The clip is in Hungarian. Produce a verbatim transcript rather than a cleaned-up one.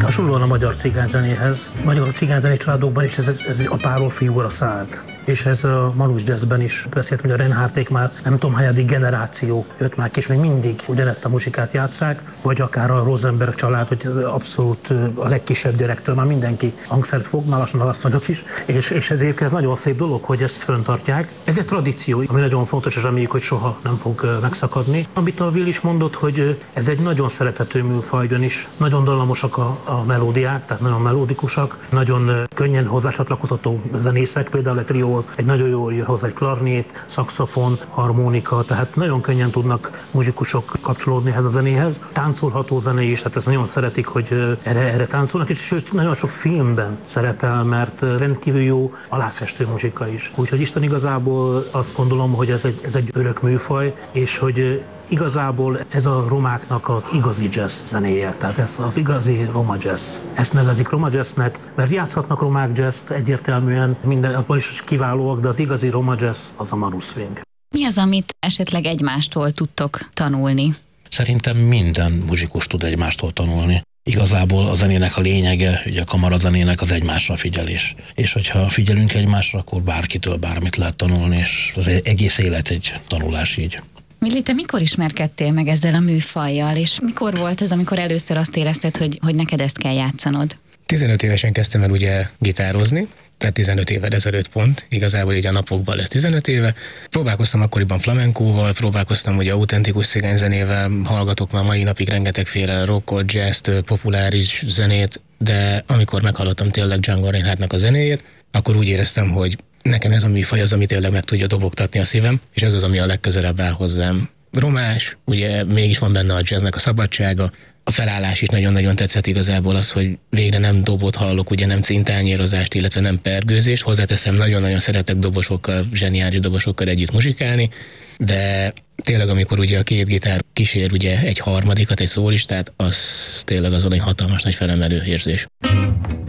Hasonlóan a magyar cigányzenéhez, magyar cigányzenei családokban is ez, ez egy apáról fiúra szállt. És ez a Manus Jazzben is beszélt, hogy a Reinhardték már nem tudom, hányadik generáció jött már ki, és még mindig ugyanezt a muzsikát játsszák, vagy akár a Rosenberg család, hogy abszolút a legkisebb gyerektől már mindenki hangszert fog, már lassan a asszonyok is, és, és ezért ez nagyon szép dolog, hogy ezt fenntartják. Ez egy tradíció, ami nagyon fontos, és reméljük, hogy soha nem fog megszakadni. Amit a Will is mondott, hogy ez egy nagyon szerethető műfaj, is nagyon dallamosak a, a melódiák, tehát nagyon melódikusak, nagyon könnyen hozzácsatlakozható zenészek, például egy trió egy nagyon jól jön hozzá egy klarnét, szaxofon, harmonika, tehát nagyon könnyen tudnak muzsikusok kapcsolódni ehhez a zenéhez. Táncolható zene is, tehát ezt nagyon szeretik, hogy erre, erre táncolnak, és sőt, nagyon sok filmben szerepel, mert rendkívül jó aláfestő muzsika is. Úgyhogy Isten igazából azt gondolom, hogy ez egy, ez egy örök műfaj, és hogy igazából ez a romáknak az igazi jazz zenéje, tehát ez az igazi roma jazz. Ezt nevezik roma jazznek, mert játszhatnak romák jazzt egyértelműen, minden, abban is kiválóak, de az igazi roma jazz az a Manus Swing. Mi az, amit esetleg egymástól tudtok tanulni? Szerintem minden muzsikus tud egymástól tanulni. Igazából a zenének a lényege, ugye a kamarazenének az egymásra figyelés. És hogyha figyelünk egymásra, akkor bárkitől bármit lehet tanulni, és az egész élet egy tanulás így. Milli, te mikor ismerkedtél meg ezzel a műfajjal, és mikor volt az, amikor először azt érezted, hogy, hogy neked ezt kell játszanod? tizenöt évesen kezdtem el ugye gitározni, tehát tizenöt évvel ezelőtt pont, igazából így a napokban lesz tizenöt éve. Próbálkoztam akkoriban flamenkóval, próbálkoztam ugye autentikus cigányzenével, hallgatok már mai napig rengetegféle rockot, jazzt, populáris zenét, de amikor meghallottam tényleg Django Reinhardtnak a zenéjét, akkor úgy éreztem, hogy nekem ez a műfaj az, ami tényleg meg tudja dobogtatni a szívem, és ez az, ami a legközelebb áll hozzám. Romás, ugye mégis van benne a jazznek a szabadsága, a felállás is nagyon-nagyon tetszett igazából az, hogy végre nem dobot hallok, ugye nem cintányérozást, illetve nem pergőzést. Hozzáteszem, nagyon-nagyon szeretek dobosokkal, zseniális dobosokkal együtt muzsikálni, de tényleg amikor ugye a két gitár kísér ugye egy harmadikat, egy szólistát, az tényleg azon egy hatalmas nagy felemelő érzés.